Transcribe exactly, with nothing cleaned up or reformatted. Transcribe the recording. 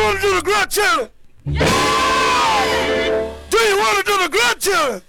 want to do the grudge challenge? Yeah! Do you want to do the grudge challenge?